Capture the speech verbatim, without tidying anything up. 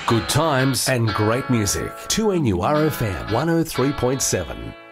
Good times and great music. two N U R F M one oh three point seven.